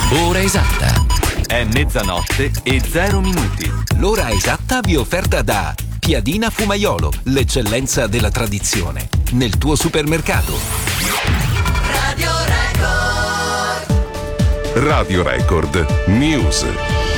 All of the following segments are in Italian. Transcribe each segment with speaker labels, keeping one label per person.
Speaker 1: Ora esatta.
Speaker 2: È mezzanotte e 0 minuti.
Speaker 1: L'ora esatta vi è offerta da Piadina Fumaiolo, l'eccellenza della tradizione. Nel tuo supermercato.
Speaker 3: Radio Record.
Speaker 4: Radio Record News.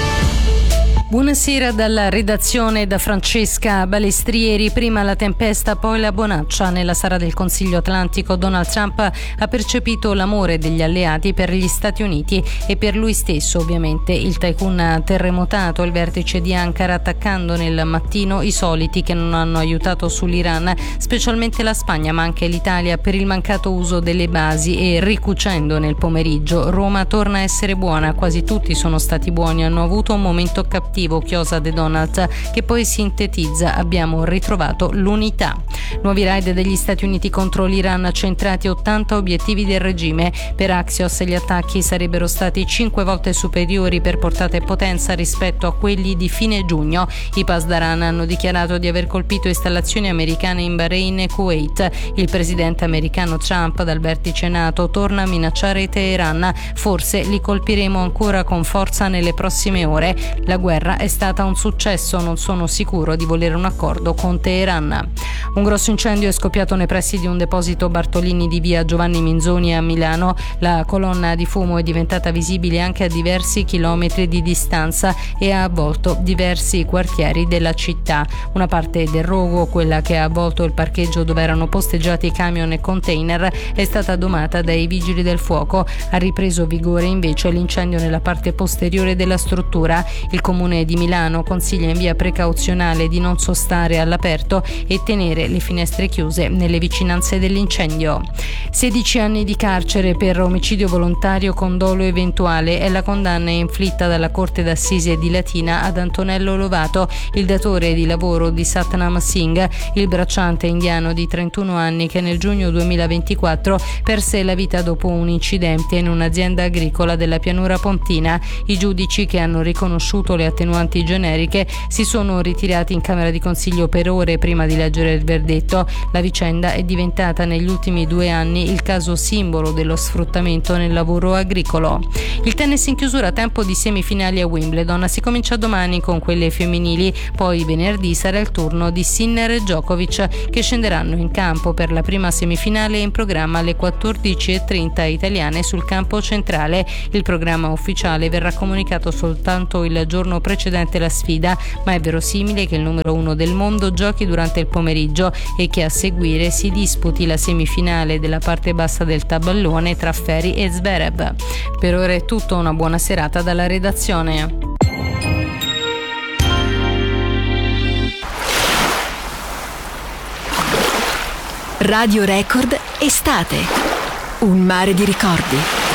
Speaker 5: Buonasera dalla redazione da Francesca Balestrieri. Prima la tempesta, poi la bonaccia. Nella sala del Consiglio Atlantico Donald Trump ha percepito l'amore degli alleati per gli Stati Uniti e per lui stesso, ovviamente. Il tycoon ha terremotato il vertice di Ankara, attaccando nel mattino i soliti che non hanno aiutato sull'Iran, specialmente la Spagna ma anche l'Italia, per il mancato uso delle basi, e ricucendo nel pomeriggio. Roma torna a essere buona, quasi tutti sono stati buoni, hanno avuto un momento cattivo, chiosa De Donald, che poi sintetizza: abbiamo ritrovato l'unità. Nuovi raid degli Stati Uniti contro l'Iran, centrati 80 obiettivi del regime. Per Axios gli attacchi sarebbero stati 5 volte superiori per portata e potenza rispetto a quelli di fine giugno. I Pasdaran hanno dichiarato di aver colpito installazioni americane in Bahrain e Kuwait. Il presidente americano Trump, dal vertice NATO, torna a minacciare Teheran: forse li colpiremo ancora con forza nelle prossime ore. La guerra è stata un successo, non sono sicuro di volere un accordo con Teheran. Un grosso incendio è scoppiato nei pressi di un deposito Bartolini di via Giovanni Minzoni a Milano. La colonna di fumo è diventata visibile anche a diversi chilometri di distanza e ha avvolto diversi quartieri della città. Una parte del rogo, quella che ha avvolto il parcheggio dove erano posteggiati camion e container, è stata domata dai vigili del fuoco. Ha ripreso vigore invece l'incendio nella parte posteriore della struttura. Il Comune di Milano consiglia in via precauzionale di non sostare all'aperto e tenere le finestre chiuse nelle vicinanze dell'incendio. 16 anni di carcere per omicidio volontario con dolo eventuale è la condanna inflitta dalla Corte d'Assise di Latina ad Antonello Lovato, il datore di lavoro di Satnam Singh, il bracciante indiano di 31 anni che nel giugno 2024 perse la vita dopo un incidente in un'azienda agricola della pianura pontina. I giudici, che hanno riconosciuto le attenuanti generiche, si sono ritirati in Camera di Consiglio per ore prima di leggere il verdetto. La vicenda è diventata negli ultimi 2 anni il caso simbolo dello sfruttamento nel lavoro agricolo. Il tennis in chiusura, tempo di semifinali a Wimbledon. Si comincia domani con quelle femminili, poi venerdì sarà il turno di Sinner e Djokovic, che scenderanno in campo per la prima semifinale in programma alle 14:30 italiane sul campo centrale. Il programma ufficiale verrà comunicato soltanto il giorno precedente la sfida, ma è verosimile che il numero 1 del mondo giochi durante il pomeriggio e che a seguire si disputi la semifinale della parte bassa del tabellone tra Ferri e Zverev. Per ora è tutto, una buona serata dalla redazione.
Speaker 3: Radio Record Estate. Un mare di ricordi.